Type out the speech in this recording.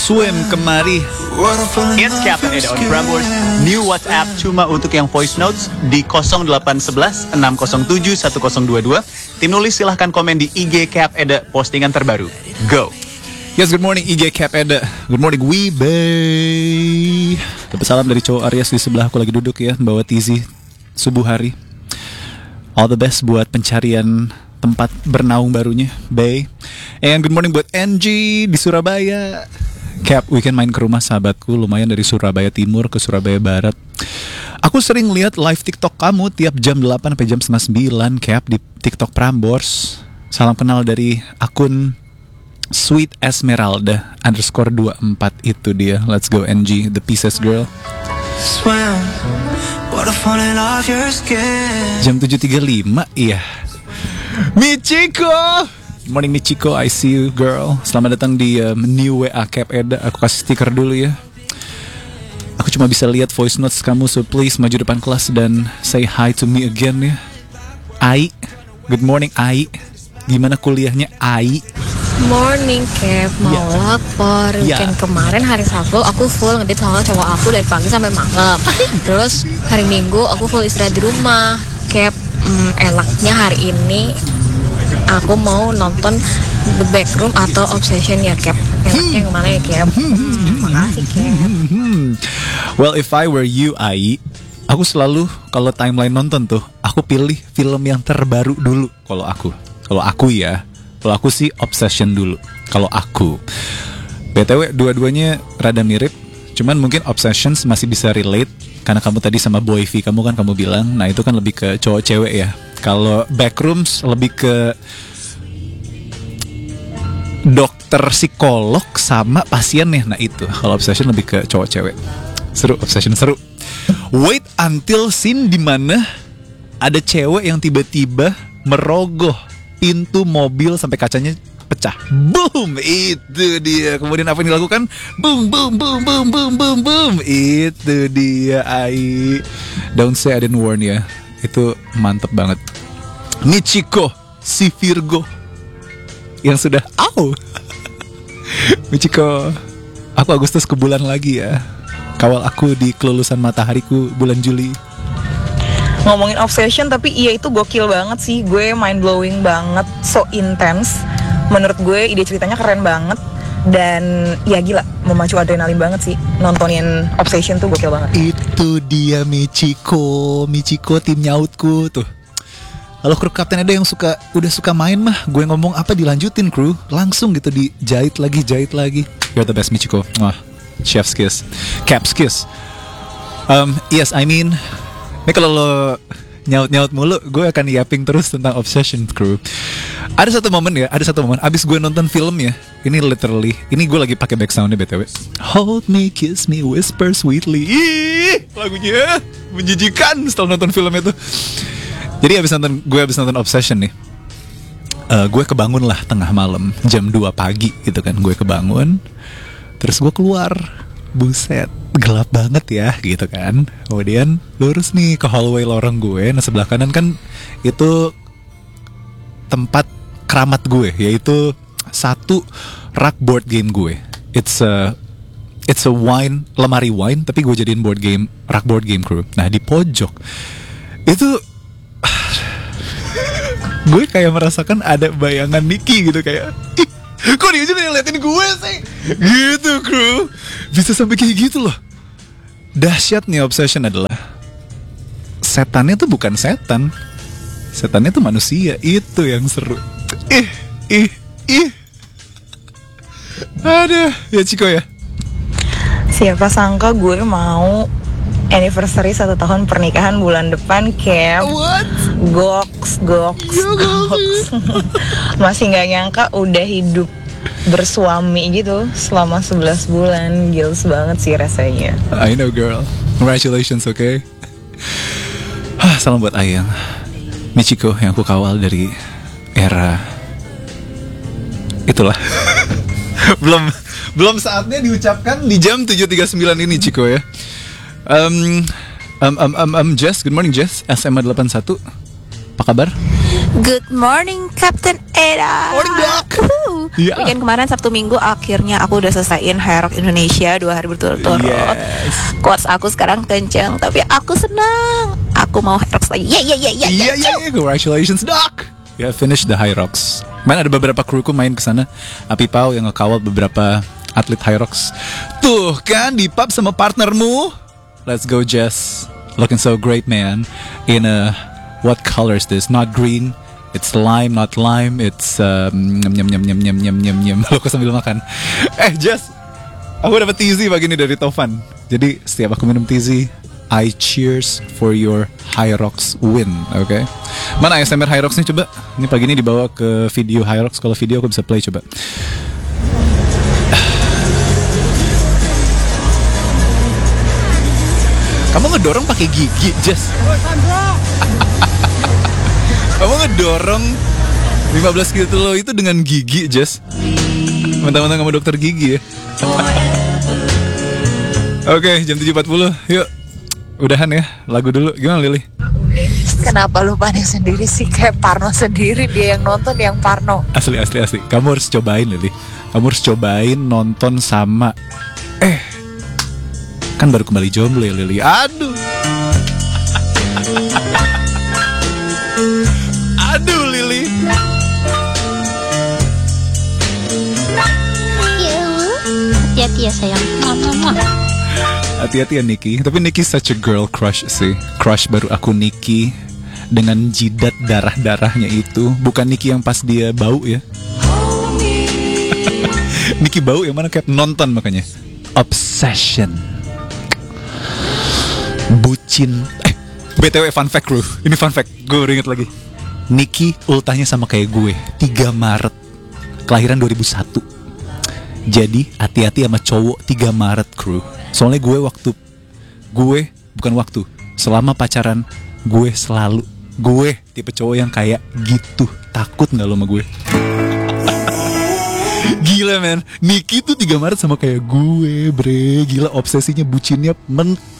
swim kemari. It's Captain Eda on Prambors. New WhatsApp cuma untuk yang voice notes di 0811 607 1022. Tim nulis silahkan komen di IG Cap Eda postingan terbaru. Go. Yes, good morning IG Cap Eda. Good morning Wibe. Dapat salam dari cowok Aries di sebelah aku lagi duduk ya, bawa tizi subuh hari. All the best buat pencarian tempat bernaung barunya, Bay. And good morning buat Angie di Surabaya. Cap, weekend main ke rumah sahabatku, lumayan dari Surabaya Timur ke Surabaya Barat. Aku sering lihat live TikTok kamu tiap jam 8 sampai jam setengah 9, Cap, di TikTok Prambors. Salam kenal dari akun Sweet Esmeralda _24 itu dia. Let's go Angie, the Pieces girl. Jam 7.35, iya. Michiko, morning Michiko, I see you girl. Selamat datang di new WA Cap Eda. Aku kasih stiker dulu ya. Aku cuma bisa lihat voice notes kamu, so please maju depan kelas dan say hi to me again ya. Ai, good morning Ai. Gimana kuliahnya Ai? Morning Cap, mau lapor. Weekend kemarin hari Sabtu aku full ngedate sama cowok aku dari pagi sampai malam. Terus hari Minggu aku full istirahat di rumah. Cap, enaknya hari ini aku mau nonton The Backroom atau Obsession ya Cap. Enaknya yang mana ya Cap? Makasih Cap. Well, if I were you Ai, aku selalu kalau timeline nonton tuh, aku pilih film yang terbaru dulu. Kalau aku sih Obsession dulu. Kalau aku, BTW dua-duanya rada mirip. Cuman mungkin Obsession masih bisa relate karena kamu tadi sama Boyfi kamu kan kamu bilang, nah itu kan lebih ke cowok cewek ya. Kalau Backrooms lebih ke dokter psikolog sama pasiennya. Nah itu. Kalau Obsession lebih ke cowok cewek. Seru, Obsession seru. Wait until scene dimana ada cewek yang tiba-tiba merogoh pintu mobil sampai kacanya pecah. Boom, itu dia. Kemudian apa yang dilakukan? Boom, boom, boom, boom, boom, boom, boom. Itu dia, Ai. Don't say I didn't warn ya. Itu mantep banget. Michiko, si Virgo yang sudah Michiko, aku Agustus ke bulan lagi ya. Kawal aku di kelulusan matahariku bulan Juli. Ngomongin Obsession, tapi iya itu gokil banget sih. Gue mind blowing banget, so intense. Menurut gue ide ceritanya keren banget. Dan ya gila, memacu adrenalin banget sih. Nontonin Obsession tuh gokil banget. Itu dia Michiko tim nyautku tuh. Kalau kru Kapten ada yang udah suka main mah, gue ngomong apa dilanjutin kru, langsung gitu dijahit lagi. You're the best Michiko. Wah, chef's kiss, cap's kiss. Yes, I mean, ini kalau lo nyaut mulu, gue akan yapping terus tentang Obsession crew. Ada satu momen abis gue nonton film ya. Ini literally, ini gue lagi pakai back soundnya BTW. Hold me, kiss me, whisper sweetly. Ih, lagunya menjijikan setelah nonton film itu. Jadi gue abis nonton Obsession nih, gue kebangun lah tengah malam, jam 2 pagi gitu kan. Gue kebangun, terus gue keluar. Buset, gelap banget ya gitu kan. Kemudian lurus nih ke hallway lorong gue. Nah sebelah kanan kan itu tempat keramat gue, yaitu satu rak board game gue. It's a lemari wine, tapi gue jadiin rak board game crew. Nah di pojok itu gue kayak merasakan ada bayangan Nicky gitu, kayak kok dia juga ngeliatin gue sih gitu kru. Bisa sampai kayak gitu loh. Dahsyatnya Obsession adalah setannya tuh bukan setan, setannya tuh manusia. Itu yang seru. Ada ya Ciko ya. Siapa sangka gue mau anniversary 1 tahun pernikahan bulan depan Cap. What? Goks. Masih gak nyangka udah hidup bersuami gitu selama 11 bulan. Gils banget sih rasanya. I know girl. Congratulations, okay? Salam buat Ayang Michiko yang aku kawal dari era itulah. Belum saatnya diucapkan di jam 7.39 ini Ciko ya. Jess, good morning Jess, SMA 81. Apa kabar? Good morning Captain Eda. Morning, Doc. Iya. Weekend kemarin Sabtu Minggu akhirnya aku udah selesaiin High Rock Indonesia 2 hari berturut-turut. Yes. Quotes aku sekarang kenceng, tapi aku senang. Aku mau High Rocks lagi. Iya, congratulations Doc. Ya, finish the High Rocks. Main ada beberapa kruku main kesana. Api Pau yang ngekawal beberapa atlet High Rocks. Tuh kan di pub sama partnermu. Let's go Jess. Looking so great man. In a what color is this? Not green. It's lime, not lime. It's nyem. Lo kok sambil makan? Jess, aku dapat tizi pagi ini dari Tovan. Jadi setiap aku minum tizi, I cheers for your High Rocks win, oke? Mana ASMR High Rocks nih coba? Ini pagi ini dibawa ke video High Rocks. Kalau video aku bisa play coba. Kamu ngedorong pakai gigi, Jess. Kamu ngedorong 15 kilo itu dengan gigi, Jess. Mentang-mentang kamu dokter gigi ya. Oke, jam 7.40. Yuk, udahan ya. Lagu dulu. Gimana Lili? Kenapa lu panik sendiri sih? Kayak Parno sendiri, dia yang nonton yang Parno. Asli. Kamu harus cobain Lili. Kamu harus cobain nonton sama kan baru kembali jomblo ya Lili. Aduh. Aduh Lili. Hati-hati ya sayang. Hati-hati ya Nikki. Tapi Nikki such a girl crush sih. Crush baru aku Nikki dengan jidat darah-darahnya itu. Bukan Nikki yang pas dia bau ya. Nikki bau yang mana kayak nonton makanya. Obsession. Bucin. BTW fun fact bro. Ini fun fact. Gue baru inget lagi. Nikki ultahnya sama kayak gue. 3 Maret. Kelahiran 2001. Jadi hati-hati sama cowok 3 Maret kru. Soalnya selama pacaran gue tipe cowok yang kayak gitu. Takut gak lo sama gue? Gila men, Nikki tuh 3 Maret sama kayak gue bre. Gila obsesinya bucinnya mentok.